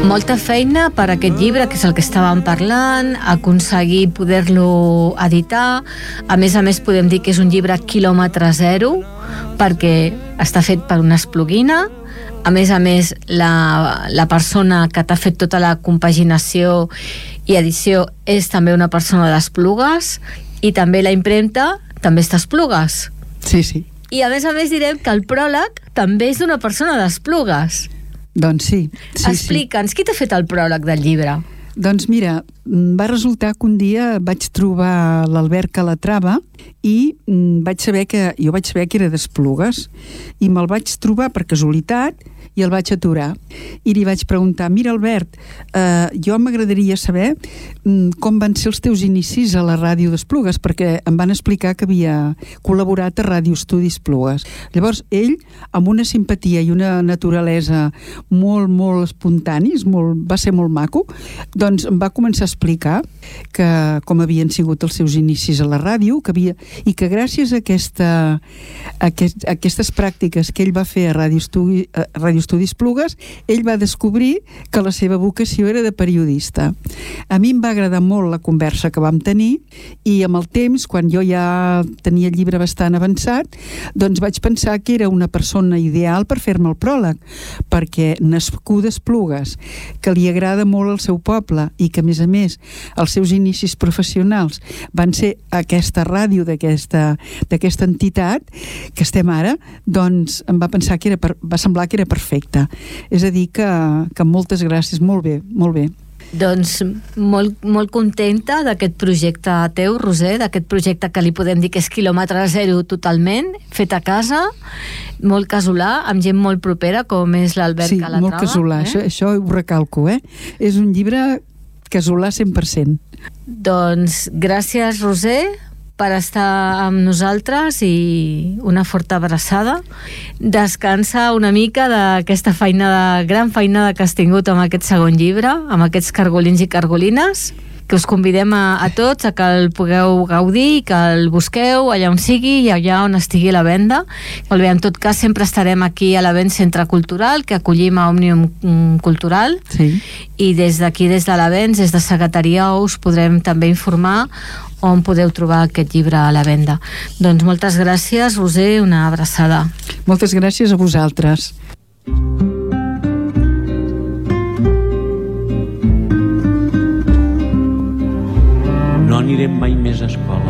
Molta feina per aquest llibre, que és el que estàvem parlant, aconseguir poder-lo editar. A més, podem dir que és un llibre quilòmetre zero, perquè està fet per una espluguina. A més, la persona que t'ha fet tota la compaginació i edició és també una persona d'Esplugues, i també la impremta també està a Esplugues. Sí, sí. I a més direm que el pròleg també és d'una persona d'Esplugues. Doncs sí. Explica'ns, qui t'ha fet el pròleg del llibre? Doncs mira, va resultar que un dia vaig trobar l'Albert Calatrava i vaig saber que era d'Esplugues, i me'l vaig trobar per casualitat i el vaig aturar i li vaig preguntar: mira, Albert, jo m'agradaria saber com van ser els teus inicis a la ràdio d'Esplugues, perquè em van explicar que havia col·laborat a Ràdio Estudi Esplugues. Llavors ell, amb una simpatia i una naturalesa molt, molt espontanis, va ser molt maco, doncs em va començar a explicar com havien sigut els seus inicis a la ràdio, i que gràcies a aquestes pràctiques que ell va fer a Ràdio Estudi Esplugues, ell va descobrir que la seva vocació era de periodista. A mi em va agradar molt la conversa que vam tenir, i amb el temps, quan jo ja tenia el llibre bastant avançat, doncs vaig pensar que era una persona ideal per fer-me el pròleg, perquè nascuda a Esplugues, que li agrada molt el seu poble, i que a més els seus inicis professionals van ser aquesta ràdio d'aquesta entitat que estem ara, doncs em va semblar que era perfecte. És a dir, que moltes gràcies, molt bé, molt bé. Doncs molt contenta d'aquest projecte teu, Roser, d'aquest projecte que li podem dir que és quilòmetre zero totalment, fet a casa, molt casolà, amb gent molt propera, com és l'Albert Calatrava. Sí, molt casolà, això ho recalco, És un llibre casolà 100%. Doncs gràcies, Roser, per estar amb nosaltres, i una forta abraçada. Descansa una mica d'aquesta gran feinada que has tingut amb aquest segon llibre, amb aquests cargolins i cargolines, que us convidem a tots a que el pugueu gaudir, que el busqueu allà on sigui i allà on estigui a la venda. En tot cas, sempre estarem aquí a l'Avent Centre Cultural, que acollim a Òmnium Cultural, sí. I des d'aquí, des de l'Avent, des de Secretaria, us podrem també informar on podeu trobar aquest llibre a la venda. Doncs moltes gràcies, Roser, una abraçada. Moltes gràcies a vosaltres. No anirem mai més a escola.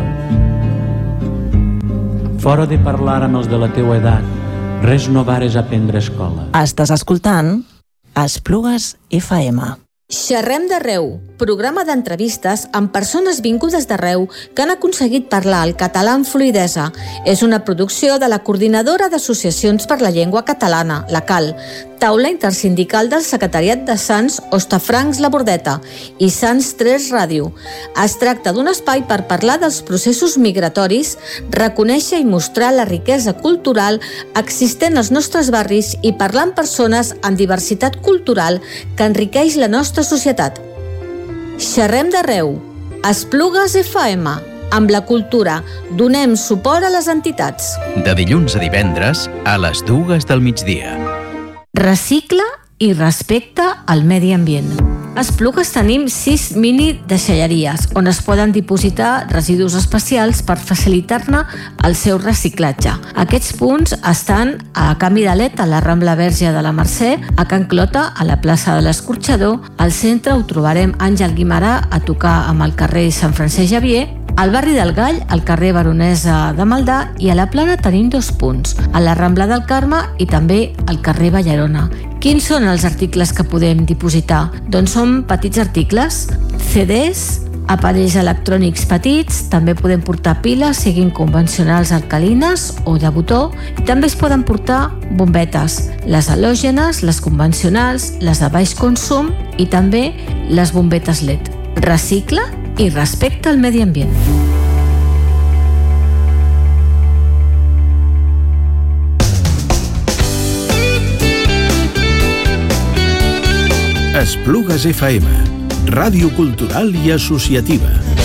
Fora de parlar amb els de la teua edat, res no vares aprendre a escola. Estàs escoltant Esplugues FM. Xerrem d'arreu, programa d'entrevistes amb persones vingudes d'arreu que han aconseguit parlar el català amb fluïdesa. És una producció de la Coordinadora d'Associacions per la Llengua Catalana, la CAL, taula intersindical del Secretariat de Sants, Hostafrancs, La Bordeta, i Sants 3 Ràdio. Es tracta d'un espai per parlar dels processos migratoris, reconèixer i mostrar la riquesa cultural existent als nostres barris i parlar amb persones amb diversitat cultural que enriqueix la nostra societat. Xerrem d'arreu. Esplugues FM. Amb la cultura donem suport a les entitats. De dilluns a divendres a les 2 del migdia. Recicla i respecta el medi ambient. A Esplugues tenim 6 mini deixalleries on es poden dipositar residus especials per facilitar-ne el seu reciclatge. Aquests punts estan a Can Vidalet, a la Rambla Verge de la Mercè, a Can Clota, a la plaça de l'Escorxador, al centre ho trobarem Àngel Guimarà, a tocar amb el carrer Sant Francesc Xavier, al barri del Gall, al carrer Baronesa de Maldà, i a la Plana tenim 2 punts, a la Rambla del Carme i també al carrer Ballarona. Quins són els articles que podem dipositar? Doncs són petits articles, CDs, aparells electrònics petits, també podem portar piles, siguin convencionals alcalines o de botó, i també es poden portar bombetes, les halògenes, les convencionals, les de baix consum i també les bombetes LED. Recicla i respecta el medi ambient. Esplugues FM, ràdio cultural i associativa.